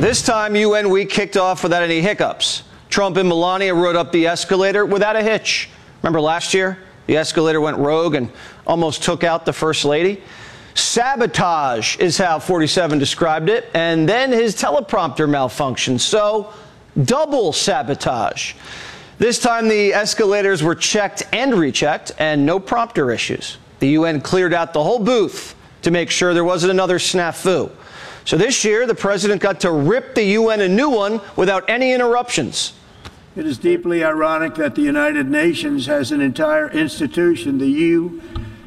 This time, UN Week kicked off without any hiccups. Trump and Melania rode up the escalator without a hitch. Remember last year? The escalator went rogue and almost took out the First Lady. Sabotage is how 47 described it, and then his teleprompter malfunctioned, so double sabotage. This time the escalators were checked and rechecked, and no prompter issues. The UN cleared out the whole booth to make sure there wasn't another snafu. So this year, the president got to rip the UN a new one without any interruptions. It is deeply ironic that the United Nations has an entire institution, the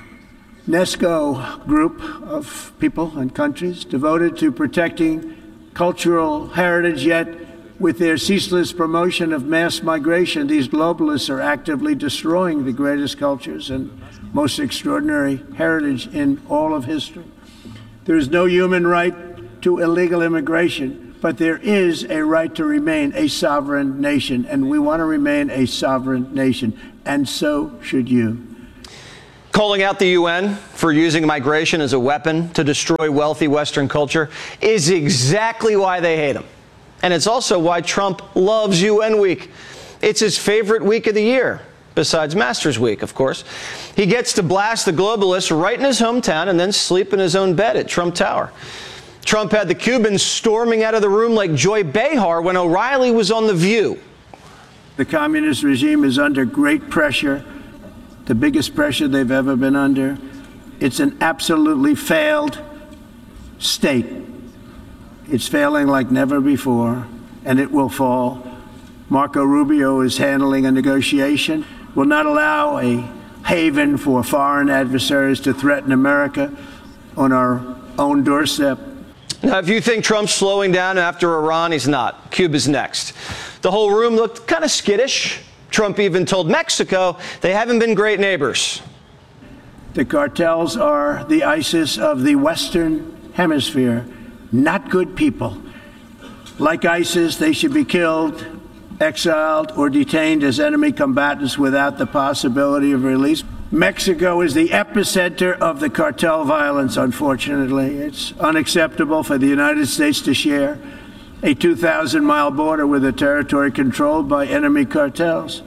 UNESCO group of people and countries devoted to protecting cultural heritage, yet with their ceaseless promotion of mass migration, these globalists are actively destroying the greatest cultures and most extraordinary heritage in all of history. There is no human right to illegal immigration, but there is a right to remain a sovereign nation, and we want to remain a sovereign nation, and so should you. Calling out the UN for using migration as a weapon to destroy wealthy Western culture is exactly why they hate him. And it's also why Trump loves UN Week. It's his favorite week of the year, besides Masters Week, of course. He gets to blast the globalists right in his hometown and then sleep in his own bed at Trump Tower. Trump had the Cubans storming out of the room like Joy Behar when O'Reilly was on The View. The communist regime is under great pressure, the biggest pressure they've ever been under. It's an absolutely failed state. It's failing like never before, and it will fall. Marco Rubio is handling a negotiation, will not allow a haven for foreign adversaries to threaten America on our own doorstep. Now, if you think Trump's slowing down after Iran, he's not. Cuba's next. The whole room looked kind of skittish. Trump even told Mexico they haven't been great neighbors. The cartels are the ISIS of the Western Hemisphere, not good people. Like ISIS, they should be killed, exiled, or detained as enemy combatants without the possibility of release. Mexico is the epicenter of the cartel violence, unfortunately. It's unacceptable for the United States to share a 2,000-mile border with a territory controlled by enemy cartels.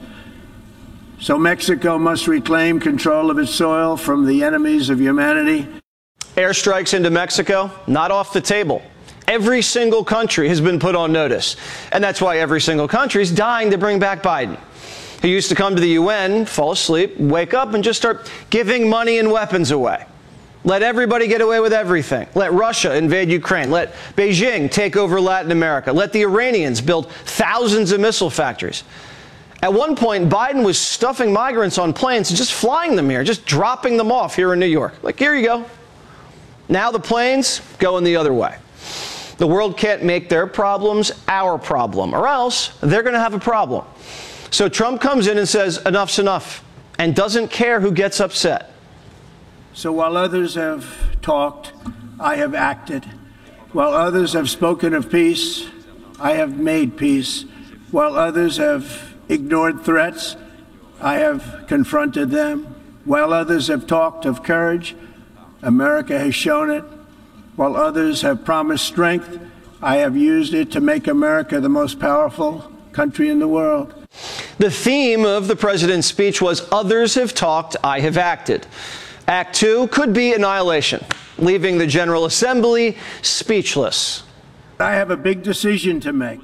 So Mexico must reclaim control of its soil from the enemies of humanity. Airstrikes into Mexico, not off the table. Every single country has been put on notice. And that's why every single country is dying to bring back Biden. He used to come to the UN, fall asleep, wake up, and just start giving money and weapons away. Let everybody get away with everything. Let Russia invade Ukraine. Let Beijing take over Latin America. Let the Iranians build thousands of missile factories. At one point, Biden was stuffing migrants on planes and just flying them here, just dropping them off here in New York. Like, here you go. Now the planes going the other way. The world can't make their problems our problem, or else they're going to have a problem. So Trump comes in and says, enough's enough, and doesn't care who gets upset. So while others have talked, I have acted. While others have spoken of peace, I have made peace. While others have ignored threats, I have confronted them. While others have talked of courage, America has shown it. While others have promised strength, I have used it to make America the most powerful country in the world. The theme of the president's speech was, others have talked, I have acted. Act 2 could be annihilation, leaving the General Assembly speechless. I have a big decision to make.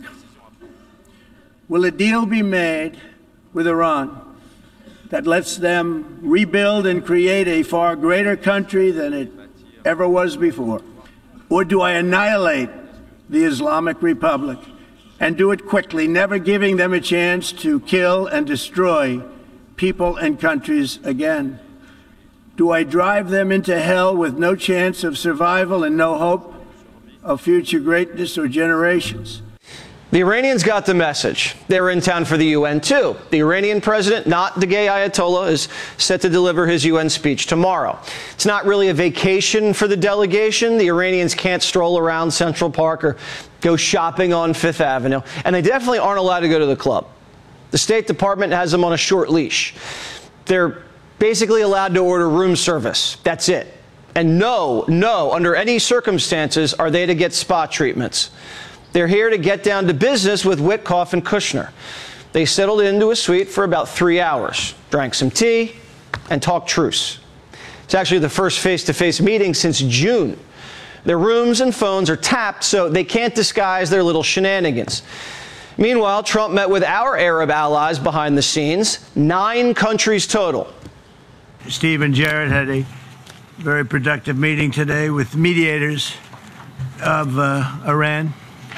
Will a deal be made with Iran that lets them rebuild and create a far greater country than it ever was before? Or do I annihilate the Islamic Republic and do it quickly, never giving them a chance to kill and destroy people and countries again? Do I drive them into hell with no chance of survival and no hope of future greatness or generations? The Iranians got the message. They're in town for the UN, too. The Iranian president, not the gay Ayatollah, is set to deliver his UN speech tomorrow. It's not really a vacation for the delegation. The Iranians can't stroll around Central Park or go shopping on Fifth Avenue. And they definitely aren't allowed to go to the club. The State Department has them on a short leash. They're basically allowed to order room service. That's it. And no, under any circumstances are they to get spa treatments. They're here to get down to business with Witkoff and Kushner. They settled into a suite for about 3 hours, drank some tea, and talked truce. It's actually the first face-to-face meeting since June. Their rooms and phones are tapped, so they can't disguise their little shenanigans. Meanwhile, Trump met with our Arab allies behind the scenes, 9 countries total. Steve and Jared had a very productive meeting today with mediators of Iran.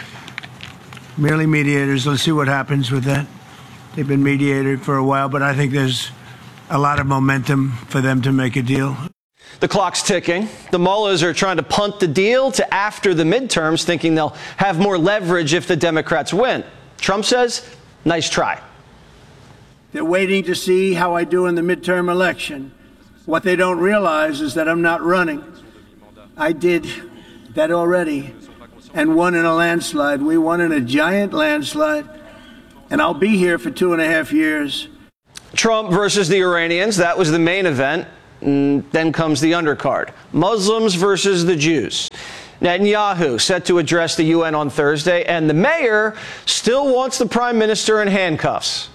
Merely mediators. Let's see what happens with that. They've been mediated for a while, but I think there's a lot of momentum for them to make a deal. The clock's ticking. The mullahs are trying to punt the deal to after the midterms, thinking they'll have more leverage if the Democrats win. Trump says, nice try. They're waiting to see how I do in the midterm election. What they don't realize is that I'm not running. I did that already and won in a landslide. We won in a giant landslide, and I'll be here for 2.5 years. Trump versus the Iranians, that was the main event. And then comes the undercard. Muslims versus the Jews. Netanyahu set to address the UN on Thursday, and the mayor still wants the prime minister in handcuffs.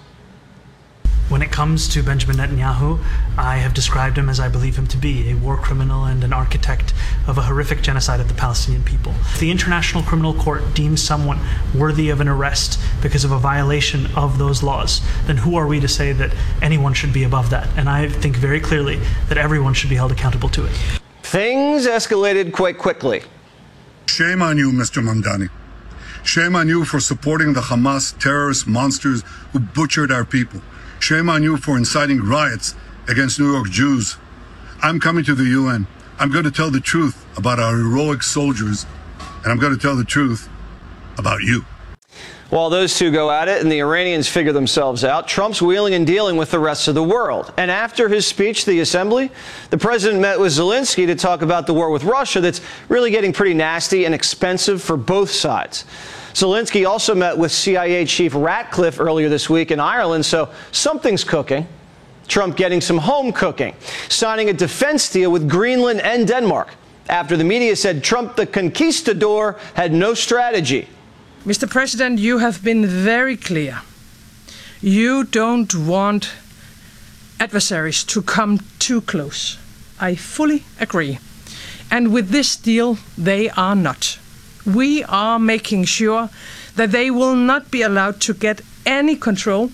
When it comes to Benjamin Netanyahu, I have described him as I believe him to be, a war criminal and an architect of a horrific genocide of the Palestinian people. If the International Criminal Court deems someone worthy of an arrest because of a violation of those laws, then who are we to say that anyone should be above that? And I think very clearly that everyone should be held accountable to it. Things escalated quite quickly. Shame on you, Mr. Mamdani. Shame on you for supporting the Hamas terrorist monsters who butchered our people. Shame on you for inciting riots against New York Jews. I'm coming to the UN. I'm going to tell the truth about our heroic soldiers, and I'm going to tell the truth about you. While those two go at it and the Iranians figure themselves out, Trump's wheeling and dealing with the rest of the world. And after his speech to the assembly, the president met with Zelensky to talk about the war with Russia that's really getting pretty nasty and expensive for both sides. Zelensky also met with CIA Chief Ratcliffe earlier this week in Ireland, so something's cooking. Trump getting some home cooking, signing a defense deal with Greenland and Denmark, after the media said Trump the conquistador had no strategy. Mr. President, you have been very clear. You don't want adversaries to come too close. I fully agree. And with this deal, they are not. We are making sure that they will not be allowed to get any control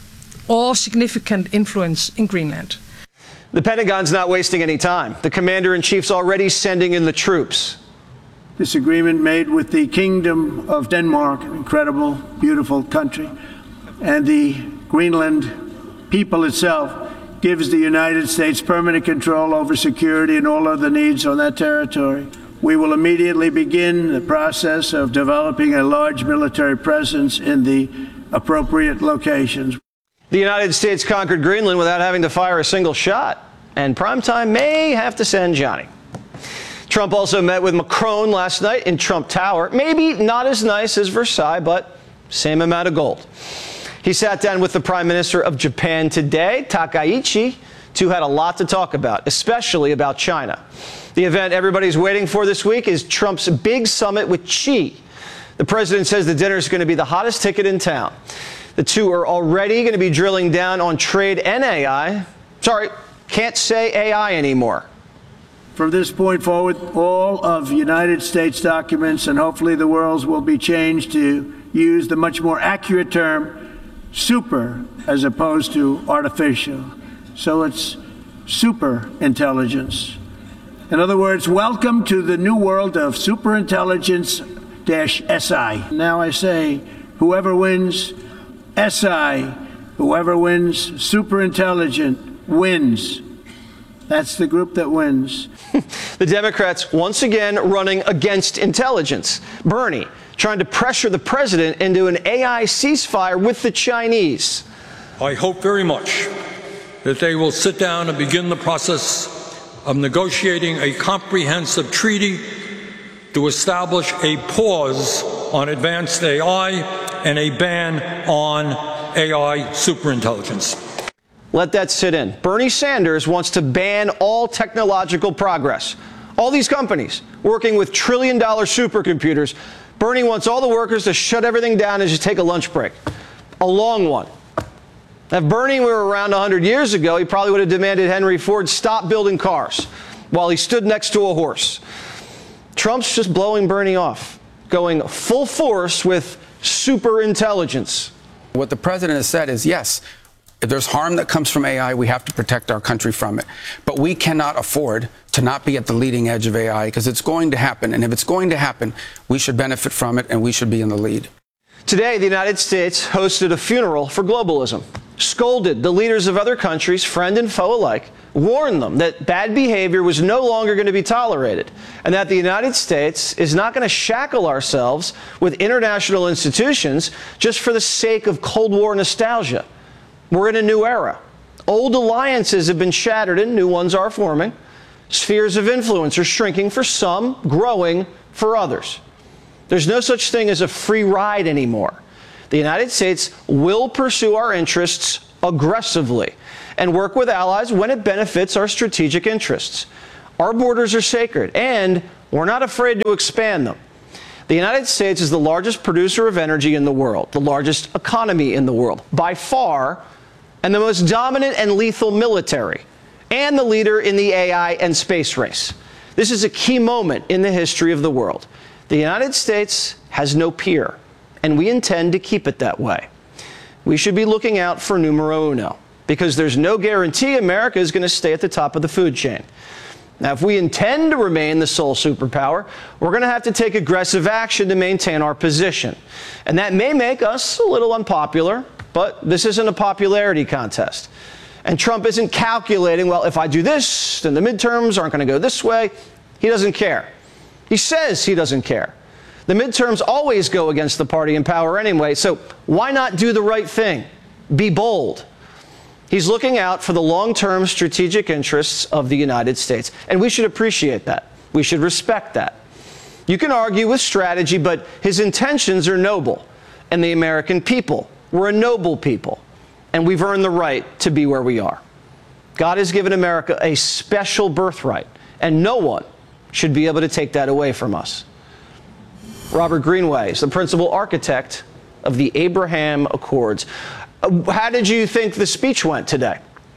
or significant influence in Greenland. The Pentagon's not wasting any time. The commander-in-chief's already sending in the troops. This agreement made with the Kingdom of Denmark, an incredible, beautiful country, and the Greenland people itself, gives the United States permanent control over security and all other needs on that territory. We will immediately begin the process of developing a large military presence in the appropriate locations. The United States conquered Greenland without having to fire a single shot, and primetime may have to send Johnny. Trump also met with Macron last night in Trump Tower. Maybe not as nice as Versailles, but same amount of gold. He sat down with the Prime Minister of Japan today, Takaichi. Two had a lot to talk about, especially about China. The event everybody's waiting for this week is Trump's big summit with Xi. The president says the dinner is going to be the hottest ticket in town. The two are already going to be drilling down on trade and AI. Sorry, can't say AI anymore. From this point forward, all of United States documents and hopefully the world's will be changed to use the much more accurate term super as opposed to artificial. So it's super intelligence. In other words, welcome to the new world of superintelligence-SI. Now I say, whoever wins SI, whoever wins superintelligent wins. That's the group that wins. The Democrats once again running against intelligence. Bernie trying to pressure the president into an AI ceasefire with the Chinese. I hope very much that they will sit down and begin the process of negotiating a comprehensive treaty to establish a pause on advanced AI and a ban on AI superintelligence. Let that sit in. Bernie Sanders wants to ban all technological progress. All these companies working with trillion-dollar supercomputers Bernie wants all the workers to shut everything down and just take a lunch break. A long one. If Bernie were around 100 years ago, he probably would have demanded Henry Ford stop building cars while he stood next to a horse. Trump's just blowing Bernie off, going full force with super intelligence. What the president has said is, yes, if there's harm that comes from AI, we have to protect our country from it. But we cannot afford to not be at the leading edge of AI, because it's going to happen. And if it's going to happen, we should benefit from it, and we should be in the lead. Today, the United States hosted a funeral for globalism, scolded the leaders of other countries, friend and foe alike, warned them that bad behavior was no longer going to be tolerated, and that the United States is not going to shackle ourselves with international institutions just for the sake of Cold War nostalgia. We're in a new era. Old alliances have been shattered and new ones are forming. Spheres of influence are shrinking for some, growing for others. There's no such thing as a free ride anymore. The United States will pursue our interests aggressively and work with allies when it benefits our strategic interests. Our borders are sacred, and we're not afraid to expand them. The United States is the largest producer of energy in the world, the largest economy in the world, by far, and the most dominant and lethal military, and the leader in the AI and space race. This is a key moment in the history of the world. The United States has no peer, and we intend to keep it that way. We should be looking out for numero uno, because there's no guarantee America is going to stay at the top of the food chain. Now, if we intend to remain the sole superpower, we're going to have to take aggressive action to maintain our position. And that may make us a little unpopular, but this isn't a popularity contest. And Trump isn't calculating, well, if I do this, then the midterms aren't going to go this way. He doesn't care. He says he doesn't care. The midterms always go against the party in power anyway, so why not do the right thing? Be bold. He's looking out for the long-term strategic interests of the United States, and we should appreciate that. We should respect that. You can argue with strategy, but his intentions are noble, and the American people, we're a noble people, and we've earned the right to be where we are. God has given America a special birthright, and no one should be able to take that away from us. Robert Greenway is the principal architect of the Abraham Accords. How did you think the speech went today?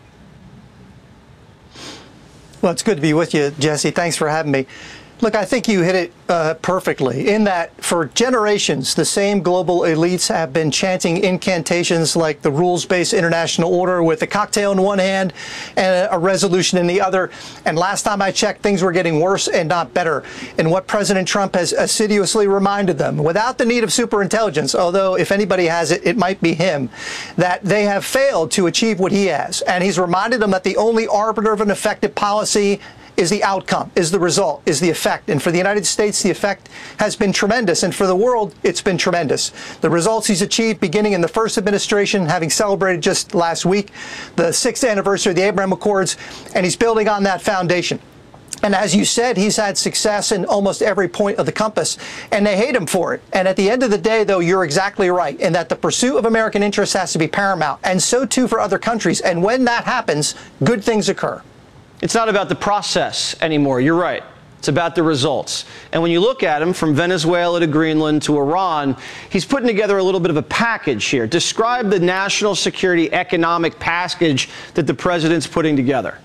Well, it's good to be with you, Jesse. Thanks for having me. Look, I think you hit it perfectly in that for generations, the same global elites have been chanting incantations like the rules-based international order with a cocktail in one hand and a resolution in the other. And last time I checked, things were getting worse and not better. And what President Trump has assiduously reminded them, without the need of superintelligence, although if anybody has it, it might be him, that they have failed to achieve what he has. And he's reminded them that the only arbiter of an effective policy is the outcome, is the result, is the effect. And for the United States, the effect has been tremendous. And for the world, it's been tremendous. The results he's achieved beginning in the first administration, having celebrated just last week the 6th anniversary of the Abraham Accords, and he's building on that foundation. And as you said, he's had success in almost every point of the compass, and they hate him for it. And at the end of the day, though, you're exactly right in that the pursuit of American interests has to be paramount, and so too for other countries. And when that happens, good things occur. It's not about the process anymore. You're right. It's about the results. And when you look at him from Venezuela to Greenland to Iran, he's putting together a little bit of a package here. Describe the national security economic package that the president's putting together.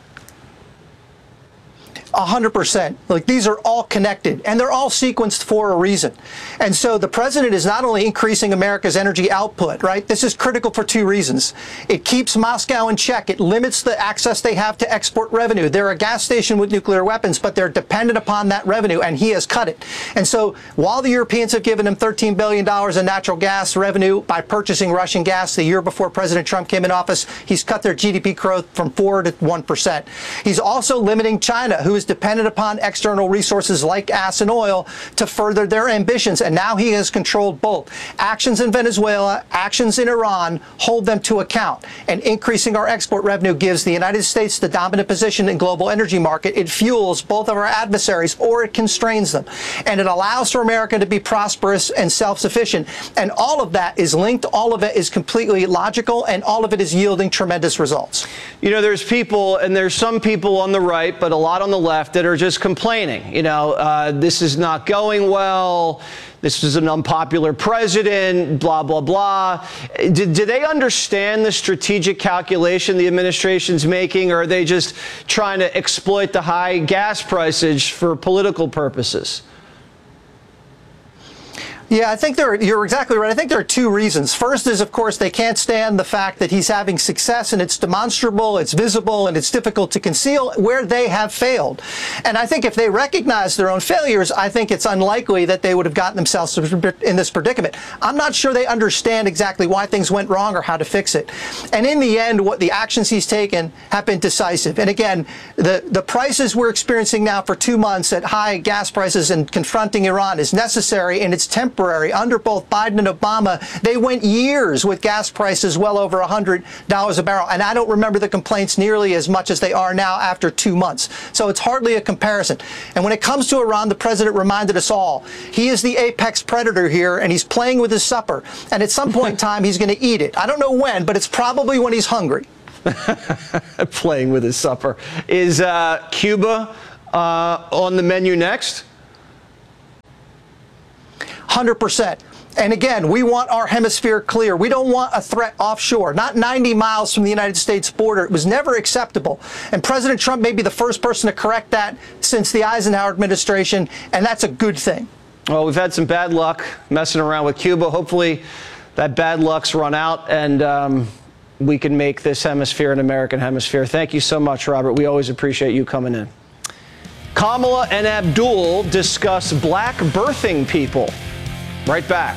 100%. Like, these are all connected, and they're all sequenced for a reason. And so the president is not only increasing America's energy output, right? This is critical for two reasons. It keeps Moscow in check. It limits the access they have to export revenue. They're a gas station with nuclear weapons, but they're dependent upon that revenue, and he has cut it. And so while the Europeans have given him $13 billion in natural gas revenue by purchasing Russian gas the year before President Trump came in office, he's cut their GDP growth from 4 to 1%. He's also limiting China, who is dependent upon external resources like gas and oil to further their ambitions. And now he has controlled both. Actions in Venezuela, actions in Iran hold them to account. And increasing our export revenue gives the United States the dominant position in global energy market. It fuels both of our adversaries, or it constrains them. And it allows for America to be prosperous and self-sufficient. And all of that is linked. All of it is completely logical, and all of it is yielding tremendous results. You know, there's people, and there's some people on the right, but a lot on the left, that are just complaining. You know, this is not going well. this was an unpopular president, blah, blah, blah. Do they understand the strategic calculation the administration's making, or are they just trying to exploit the high gas prices for political purposes? Yeah, I think you're exactly right. I think there are two reasons. First is, of course, they can't stand the fact that he's having success, and it's demonstrable, it's visible, and it's difficult to conceal where they have failed. And I think if they recognize their own failures, I think it's unlikely that they would have gotten themselves in this predicament. I'm not sure they understand exactly why things went wrong or how to fix it. And in the end, what the actions he's taken have been decisive. And again, the prices we're experiencing now for 2 months at high gas prices and confronting Iran is necessary, and it's temporary. Under both Biden and Obama, they went years with gas prices well over $100 a barrel. And I don't remember the complaints nearly as much as they are now after 2 months. So it's hardly a comparison. And when it comes to Iran, the president reminded us all, he is the apex predator here, and he's playing with his supper. And at some point in time, he's going to eat it. I don't know when, but it's probably when he's hungry. Playing with his supper. Is Cuba on the menu next? 100%. And again, we want our hemisphere clear. We don't want a threat offshore, not 90 miles from the United States border. It was never acceptable. And President Trump may be the first person to correct that since the Eisenhower administration, and that's a good thing. Well, we've had some bad luck messing around with Cuba. Hopefully that bad luck's run out, and we can make this hemisphere an American hemisphere. Thank you so much, Robert. We always appreciate you coming in. Kamala and Abdul discuss black birthing people. Right back.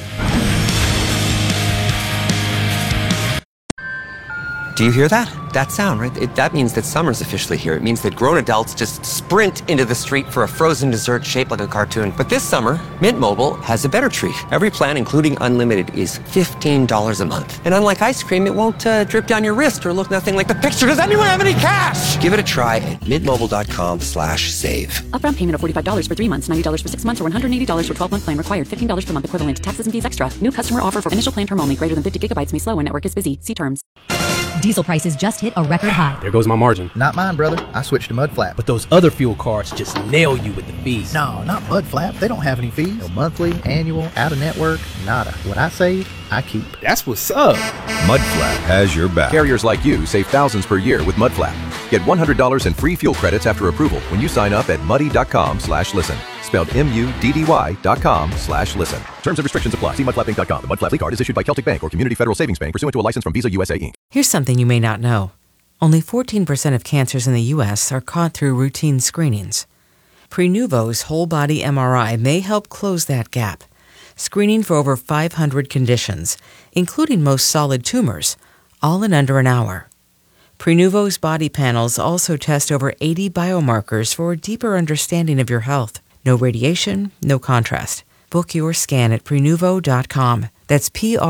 Do you hear that? That sound, right? That means that summer's officially here. It means that grown adults just sprint into the street for a frozen dessert shaped like a cartoon. But this summer, Mint Mobile has a better treat. Every plan, including unlimited, is $15 a month. And unlike ice cream, it won't drip down your wrist or look nothing like the picture. Does anyone have any cash? Give it a try at mintmobile.com/save. Upfront payment of $45 for 3 months, $90 for 6 months, or $180 for 12-month plan required. $15 per month equivalent. Taxes and fees extra. New customer offer for initial plan term only. Greater than 50 gigabytes may slow when network is busy. See terms. Diesel prices just hit a record high. There goes my margin. Not mine, brother. I switched to Mudflap. But those other fuel cards just nail you with the fees. No, not Mudflap. They don't have any fees. No monthly, annual, out of network, nada. What I save, I keep. That's what's up. Mudflap has your back. Carriers like you save thousands per year with Mudflap. Get $100 in free fuel credits after approval when you sign up at muddy.com/listen. Spelled MUDDY.com/listen. Terms and restrictions apply. See mudflappinc.com. The Mudflap card is issued by Celtic Bank or Community Federal Savings Bank pursuant to a license from Visa USA Inc. Here's something you may not know. Only 14% of cancers in the U.S. are caught through routine screenings. Prenuvo's whole body MRI may help close that gap, screening for over 500 conditions, including most solid tumors, all in under an hour. Prenuvo's body panels also test over 80 biomarkers for a deeper understanding of your health. No radiation, no contrast. Book your scan at Prenuvo.com. That's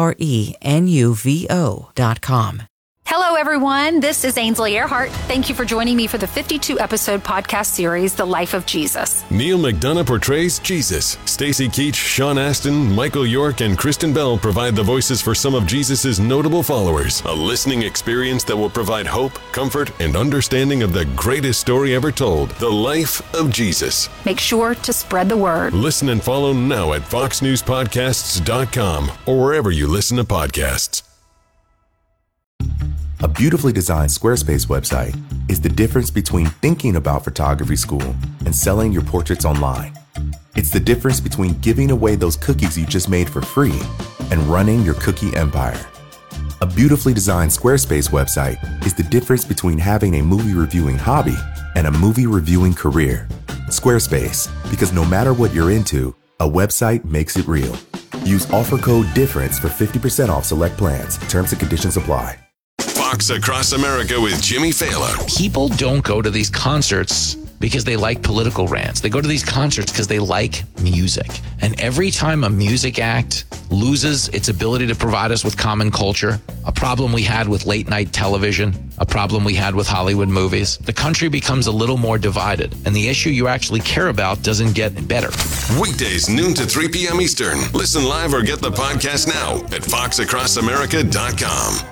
Prenuvo.com. Hello, everyone. This is Ainsley Earhart. Thank you for joining me for the 52-episode podcast series, The Life of Jesus. Neil McDonough portrays Jesus. Stacy Keach, Sean Astin, Michael York, and Kristen Bell provide the voices for some of Jesus' notable followers. A listening experience that will provide hope, comfort, and understanding of the greatest story ever told, The Life of Jesus. Make sure to spread the word. Listen and follow now at foxnewspodcasts.com or wherever you listen to podcasts. A beautifully designed Squarespace website is the difference between thinking about photography school and selling your portraits online. It's the difference between giving away those cookies you just made for free and running your cookie empire. A beautifully designed Squarespace website is the difference between having a movie reviewing hobby and a movie reviewing career. Squarespace, because no matter what you're into, a website makes it real. Use offer code DIFFERENCE for 50% off select plans. Terms and conditions apply. Fox Across America with Jimmy Fallon. People don't go to these concerts because they like political rants. They go to these concerts because they like music. And every time a music act loses its ability to provide us with common culture, a problem we had with late night television, a problem we had with Hollywood movies, the country becomes a little more divided. And the issue you actually care about doesn't get better. Weekdays, noon to 3 p.m. Eastern. Listen live or get the podcast now at foxacrossamerica.com.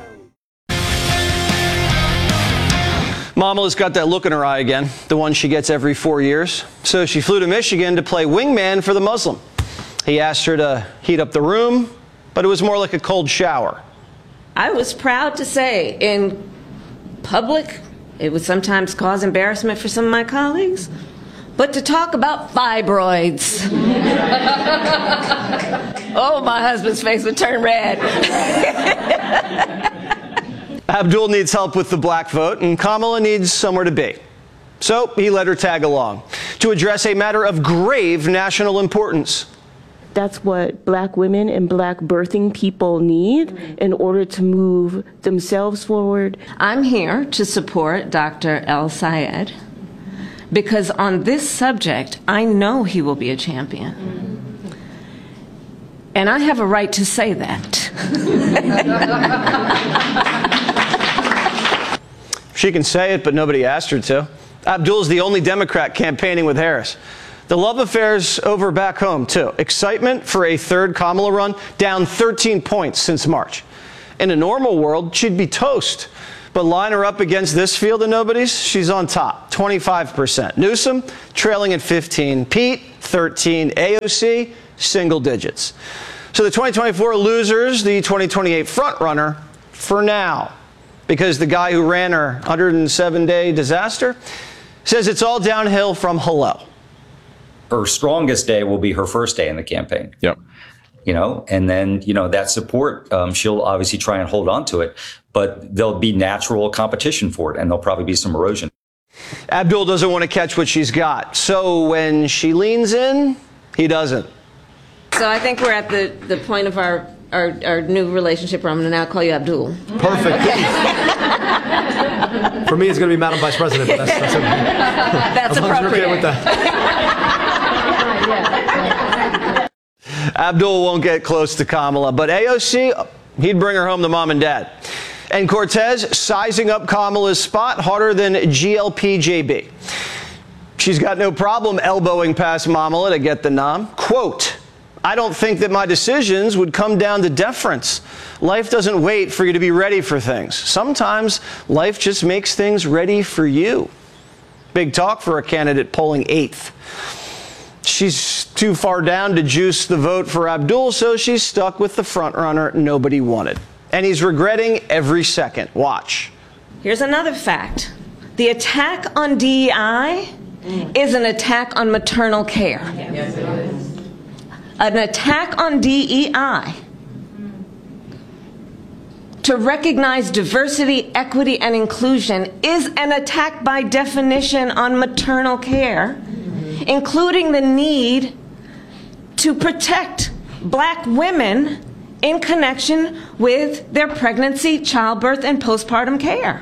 Mamala's got that look in her eye again, the one she gets every 4 years. So she flew to Michigan to play wingman for the Muslim. He asked her to heat up the room, but it was more like a cold shower. I was proud to say in public, it would sometimes cause embarrassment for some of my colleagues, but to talk about fibroids. Oh, my husband's face would turn red. Abdul needs help with the black vote, and Kamala needs somewhere to be. So he let her tag along to address a matter of grave national importance. That's what black women and black birthing people need in order to move themselves forward. I'm here to support Dr. El-Sayed because on this subject, I know he will be a champion. And I have a right to say that. She can say it, but nobody asked her to. Abdul's the only Democrat campaigning with Harris. The love affair's over back home, too. Excitement for a third Kamala run down 13 points since March. In a normal world, she'd be toast. But line her up against this field of nobodies, she's on top, 25%. Newsom trailing at 15, Pete 13, AOC single digits. So the 2024 losers, the 2028 frontrunner for now. Because the guy who ran her 107-day disaster says it's all downhill from hello. Her strongest day will be her first day in the campaign. Yep. You know, and then, you know, that support, she'll obviously try and hold on to it, but there'll be natural competition for it, and there'll probably be some erosion. Abdul doesn't want to catch what she's got. So when she leans in, he doesn't. So I think we're at the point of our new relationship where I'm going to now call you Abdul. Perfect. Okay. For me, it's going to be Madam Vice President, but that's okay. That's as long as you're okay with appropriate. that. Abdul won't get close to Kamala, but AOC, he'd bring her home to mom and dad. And Cortez sizing up Kamala's spot harder than GLP-JB. She's got no problem elbowing past Kamala to get the nom. Quote, I don't think that my decisions would come down to deference. Life doesn't wait for you to be ready for things. Sometimes life just makes things ready for you. Big talk for a candidate polling 8th. She's too far down to juice the vote for Abdul, so she's stuck with the frontrunner nobody wanted. And he's regretting every second. Watch. Here's another fact. The attack on DEI is an attack on maternal care. Yes, it is. An attack on DEI to recognize diversity, equity, and inclusion is an attack by definition on maternal care, including the need to protect black women in connection with their pregnancy, childbirth, and postpartum care.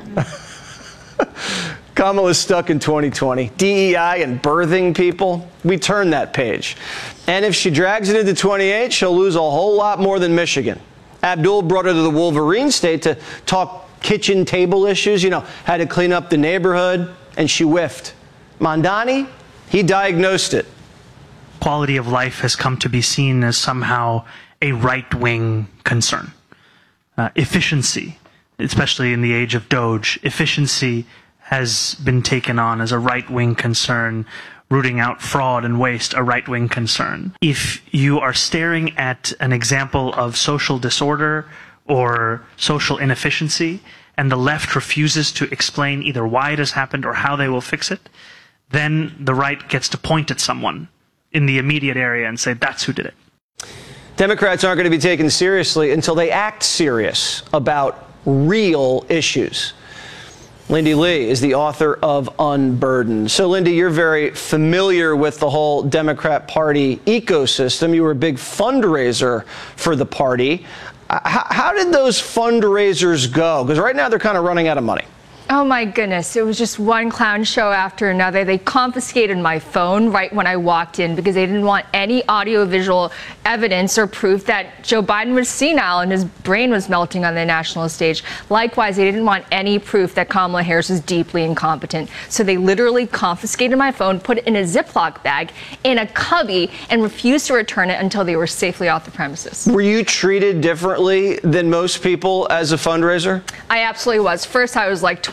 Kamala's stuck in 2020. DEI and birthing people, we turn that page. And if she drags it into 28, she'll lose a whole lot more than Michigan. Abdul brought her to the Wolverine State to talk kitchen table issues, you know, how to clean up the neighborhood, and she whiffed. Mamdani, he diagnosed it. Quality of life has come to be seen as somehow a right-wing concern. Efficiency, especially in the age of Doge, efficiency has been taken on as a right-wing concern, rooting out fraud and waste, a right-wing concern. If you are staring at an example of social disorder or social inefficiency, and the left refuses to explain either why it has happened or how they will fix it, then the right gets to point at someone in the immediate area and say, that's who did it. Democrats aren't going to be taken seriously until they act serious about real issues. Lindy Lee is the author of Unburdened. So, Lindy, you're very familiar with the whole Democrat Party ecosystem. You were a big fundraiser for the party. How did those fundraisers go? Because right now they're kind of running out of money. Oh my goodness, it was just one clown show after another. They confiscated my phone right when I walked in because they didn't want any audio-visual evidence or proof that Joe Biden was senile and his brain was melting on the national stage. Likewise, they didn't want any proof that Kamala Harris was deeply incompetent. So they literally confiscated my phone, put it in a Ziploc bag, in a cubby, and refused to return it until they were safely off the premises. Were you treated differently than most people as a fundraiser? I absolutely was. First, I was like 20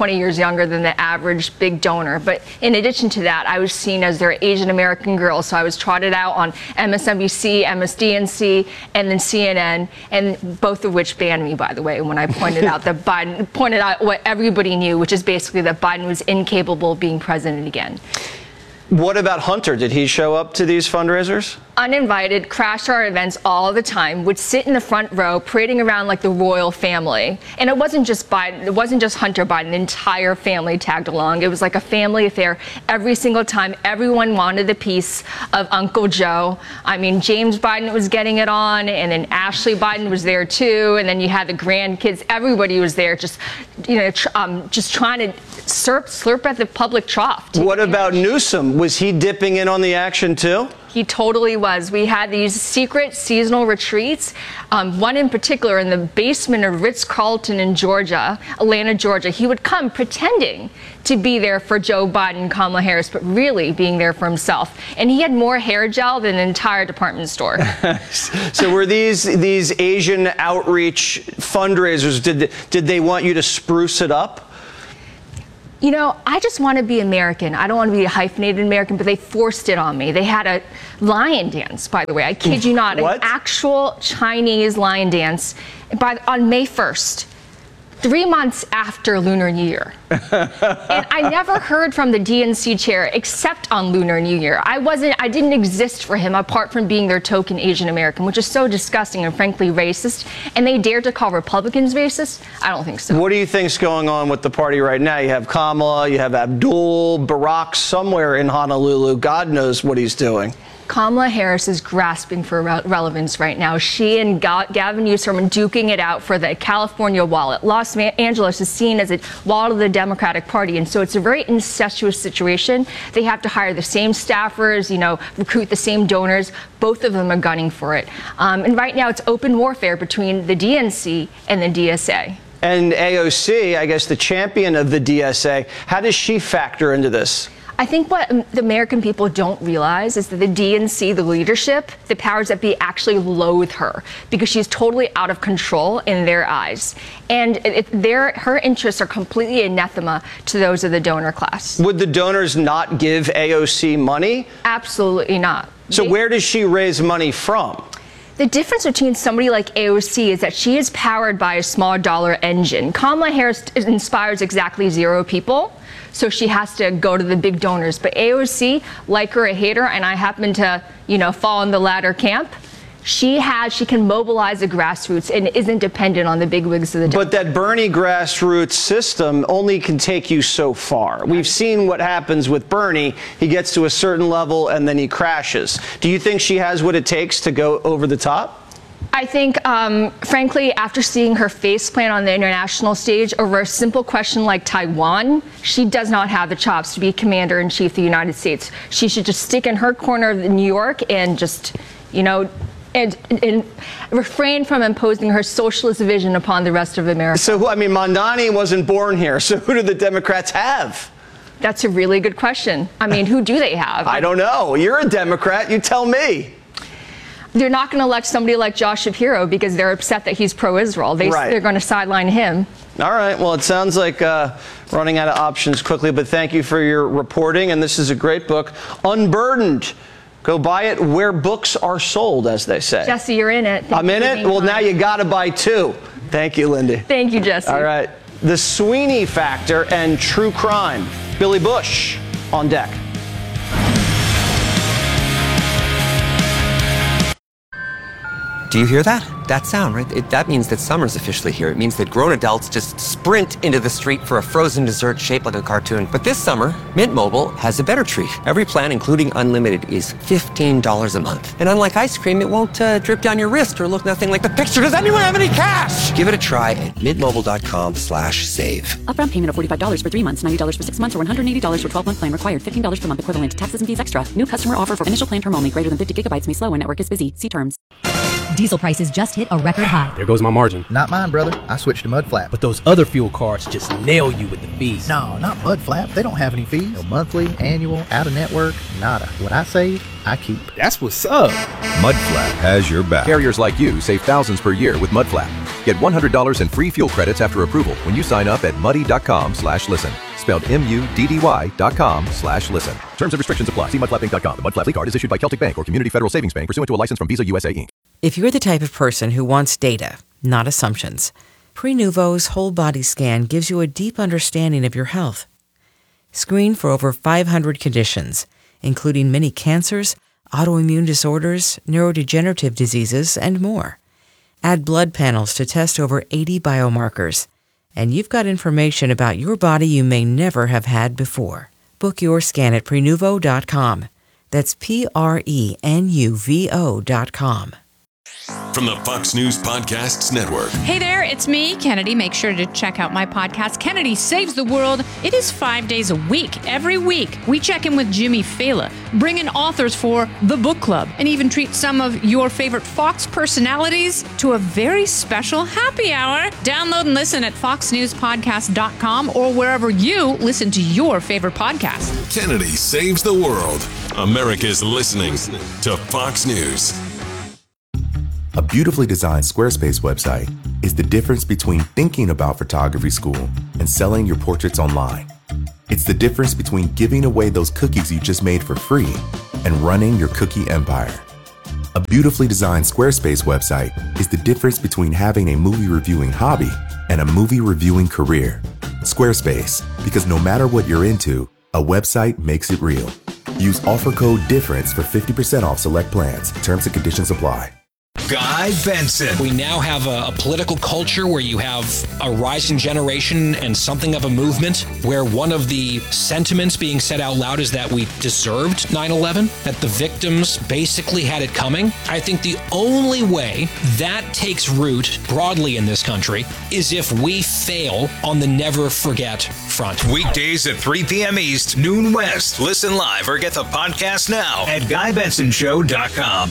20 years younger than the average big donor. But in addition to that, I was seen as their Asian American girl. So I was trotted out on MSNBC, MSDNC, and then CNN, and both of which banned me, by the way, when I pointed out that Biden pointed out what everybody knew, which is basically that Biden was incapable of being president again. What about Hunter? Did he show up to these fundraisers? Uninvited, crashed our events all the time, would sit in the front row, parading around like the royal family. And it wasn't just Biden, it wasn't just Hunter Biden, the entire family tagged along. It was like a family affair every single time. Everyone wanted a piece of Uncle Joe. I mean, James Biden was getting it on, and then Ashley Biden was there too, and then you had the grandkids. Everybody was there, just just trying to slurp at the public trough. What about Newsom? Was he dipping in on the action too? He totally was. We had these secret seasonal retreats, one in particular in the basement of Ritz-Carlton in Georgia, Atlanta, Georgia. He would come pretending to be there for Joe Biden and Kamala Harris, but really being there for himself. And he had more hair gel than an entire department store. So were these Asian outreach fundraisers, did they want you to spruce it up? You know, I just want to be American. I don't want to be a hyphenated American, but they forced it on me. They had a lion dance, by the way. I kid you not. What? An actual Chinese lion dance on May 1st. 3 months after Lunar New Year. And I never heard from the DNC chair except on Lunar New Year. I didn't exist for him apart from being their token Asian American, which is so disgusting and frankly racist. And they dare to call Republicans racist? I don't think so. What do you think's going on with the party right now? You have Kamala, you have Abdul, Barack somewhere in Honolulu. God knows what he's doing. Kamala Harris is grasping for relevance right now. She and Gavin Newsom are duking it out for the California wallet. Los Angeles is seen as a wallet of the Democratic Party, and so it's a very incestuous situation. They have to hire the same staffers, recruit the same donors. Both of them are gunning for it. And right now it's open warfare between the DNC and the DSA. And AOC, I guess the champion of the DSA, how does she factor into this? I think what the American people don't realize is that the DNC, the leadership, the powers that be actually loathe her because she's totally out of control in their eyes. And her interests are completely anathema to those of the donor class. Would the donors not give AOC money? Absolutely not. So where does she raise money from? The difference between somebody like AOC is that she is powered by a small dollar engine. Kamala Harris inspires exactly 0 people. So she has to go to the big donors. But AOC, like her, a hater, and I happen to, fall in the latter camp, she can mobilize the grassroots and isn't dependent on the bigwigs of the Democrats. But that Bernie grassroots system only can take you so far. We've seen what happens with Bernie. He gets to a certain level and then he crashes. Do you think she has what it takes to go over the top? I think, frankly, after seeing her faceplant on the international stage over a simple question like Taiwan, she does not have the chops to be commander-in-chief of the United States. She should just stick in her corner of New York and just, and refrain from imposing her socialist vision upon the rest of America. So, Mondani wasn't born here, so who do the Democrats have? That's a really good question. Who do they have? I don't know. You're a Democrat. You tell me. They're not going to elect somebody like Josh Shapiro because they're upset that he's pro-Israel. They're going to sideline him. All right. Well, it sounds like running out of options quickly, but thank you for your reporting. And this is a great book, Unburdened. Go buy it where books are sold, as they say. Jesse, you're in it. I'm in it? Well, now you got to buy 2. Thank you, Lindy. Thank you, Jesse. All right. The Sweeney Factor and True Crime. Billy Bush on deck. Do you hear that? That sound, right? That means that summer's officially here. It means that grown adults just sprint into the street for a frozen dessert shaped like a cartoon. But this summer, Mint Mobile has a better treat. Every plan, including unlimited, is $15 a month. And unlike ice cream, it won't drip down your wrist or look nothing like the picture. Does anyone have any cash? Give it a try at mintmobile.com/save. Upfront payment of $45 for 3 months, $90 for 6 months, or $180 for 12-month plan required. $15 per month equivalent. Taxes and fees extra. New customer offer for initial plan term only. Greater than 50 gigabytes may slow when network is busy. See terms. Diesel prices just hit a record high. There goes my margin. Not mine, brother. I switched to Mudflap. But those other fuel cards just nail you with the fees. No, not Mudflap. They don't have any fees. No monthly, annual, out-of-network, nada. What I save, I keep. That's what's up. Mudflap has your back. Carriers like you save thousands per year with Mudflap. Get $100 in free fuel credits after approval when you sign up at muddy.com/listen. Spelled MUDDY.com/listen. Terms and restrictions apply. See mudflappinc.com. The Mudflap card is issued by Celtic Bank or Community Federal Savings Bank pursuant to a license from Visa USA Inc. If you're the type of person who wants data, not assumptions, Prenuvo's whole body scan gives you a deep understanding of your health. Screen for over 500 conditions, including many cancers, autoimmune disorders, neurodegenerative diseases, and more. Add blood panels to test over 80 biomarkers, and you've got information about your body you may never have had before. Book your scan at Prenuvo.com. That's Prenuvo.com. From the Fox News Podcasts Network. Hey there, it's me, Kennedy. Make sure to check out my podcast, Kennedy Saves the World. It is 5 days a week. Every week, we check in with Jimmy Fallon, bring in authors for the book club, and even treat some of your favorite Fox personalities to a very special happy hour. Download and listen at foxnewspodcast.com or wherever you listen to your favorite podcast. Kennedy Saves the World. America's listening to Fox News. A beautifully designed Squarespace website is the difference between thinking about photography school and selling your portraits online. It's the difference between giving away those cookies you just made for free and running your cookie empire. A beautifully designed Squarespace website is the difference between having a movie reviewing hobby and a movie reviewing career. Squarespace, because no matter what you're into, a website makes it real. Use offer code DIFFERENCE for 50% off select plans. Terms and conditions apply. Guy Benson. We now have a political culture where you have a rising generation and something of a movement where one of the sentiments being said out loud is that we deserved 9/11, that the victims basically had it coming. I think the only way that takes root broadly in this country is if we fail on the never forget front. Weekdays at 3 p.m. East, noon West. Listen live or get the podcast now at GuyBensonShow.com.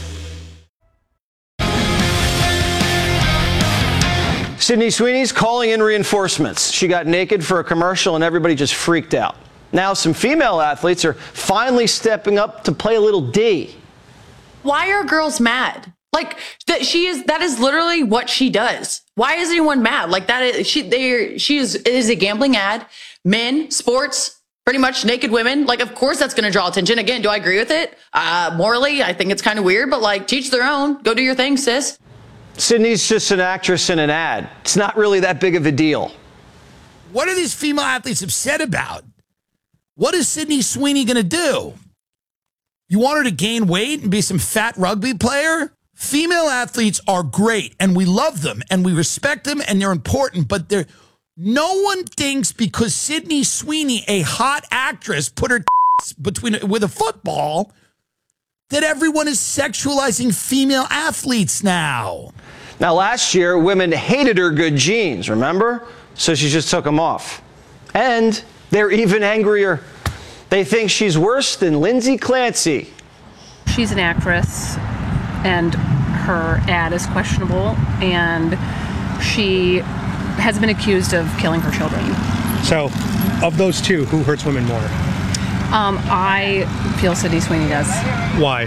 Sydney Sweeney's calling in reinforcements. She got naked for a commercial and everybody just freaked out. Now some female athletes are finally stepping up to play a little D. Why are girls mad? Like that is literally what she does. Why is anyone mad? Like that is she is a gambling ad. Men, sports, pretty much naked women. Like of course that's going to draw attention. Again, do I agree with it? Morally, I think it's kind of weird, but like teach their own. Go do your thing, sis. Sydney's just an actress in an ad. It's not really that big of a deal. What are these female athletes upset about? What is Sydney Sweeney going to do? You want her to gain weight and be some fat rugby player? Female athletes are great, and we love them, and we respect them, and they're important, but no one thinks because Sydney Sweeney, a hot actress, put her with a football, that everyone is sexualizing female athletes now. Now, last year, women hated her good genes, remember? So she just took them off. And they're even angrier. They think she's worse than Lindsay Clancy. She's an actress, and her ad is questionable, and she has been accused of killing her children. So, of those two, who hurts women more? I feel Sydney Sweeney does. Why?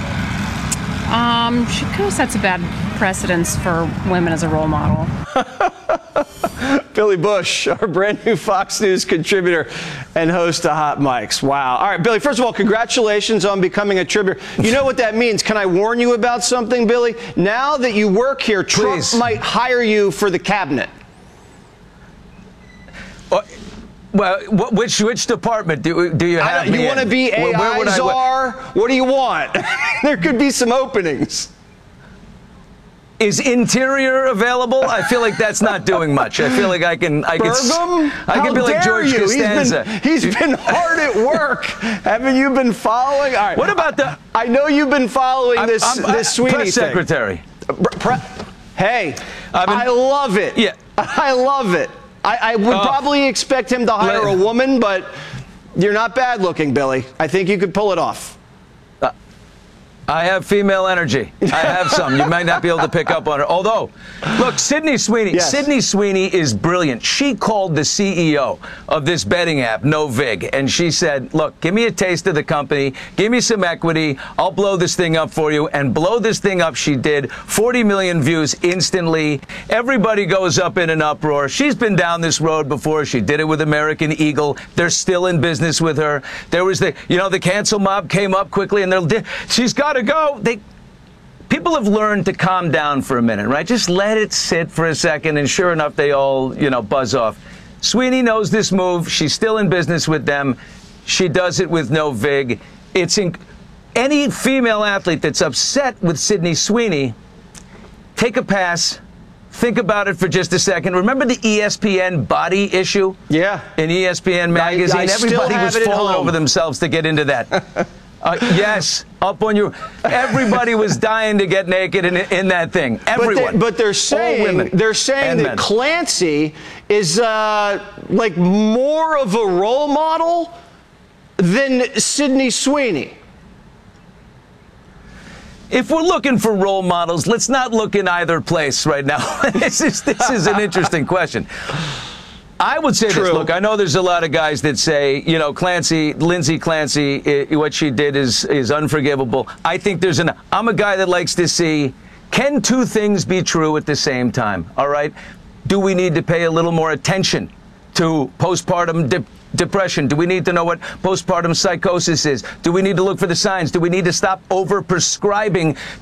She kind of sets a bad precedence for women as a role model. Billy Bush, our brand new Fox News contributor and host of Hot Mics. Wow. All right, Billy, first of all, congratulations on becoming a contributor. You know what that means. Can I warn you about something, Billy? Now that you work here, Trump might hire you for the cabinet. Well, which department do you have? You want to be AI czar? What do you want? There could be some openings. Is Interior available? I feel like that's not doing much. I feel like I can be like George Costanza. He's been hard at work. Haven't you been following? All right. What about I know you've been following this Sweeney press thing. secretary. Hey, I love it. Yeah, I love it. I would probably expect him to hire a woman, but you're not bad looking, Billy. I think you could pull it off. I have female energy. I have some. You might not be able to pick up on it. Although, look, Sydney Sweeney. Yes. Sydney Sweeney is brilliant. She called the CEO of this betting app, NoVig, and she said, look, give me a taste of the company. Give me some equity. I'll blow this thing up for you. And blow this thing up she did. 40 million views instantly. Everybody goes up in an uproar. She's been down this road before. She did it with American Eagle. They're still in business with her. There was the cancel mob came up quickly, and she's got to go. People have learned to calm down for a minute, right? Just let it sit for a second, and sure enough, they all, buzz off. Sweeney knows this move. She's still in business with them. She does it with NoVig. Any female athlete that's upset with Sydney Sweeney, take a pass. Think about it for just a second. Remember the ESPN body issue? Yeah. In ESPN magazine, everybody was falling over themselves to get into that. Yes, up on you. Everybody was dying to get naked in that thing. Everyone. But they're saying that men. Clancy is like more of a role model than Sydney Sweeney. If we're looking for role models, let's not look in either place right now. This is an interesting question. I would say this. Look, I know there's a lot of guys that say, Lindsay Clancy, what she did is unforgivable. I think I'm a guy that likes to see, can two things be true at the same time? All right? Do we need to pay a little more attention to postpartum depression? Do we need to know what postpartum psychosis is? Do we need to look for the signs? Do we need to stop over-prescribing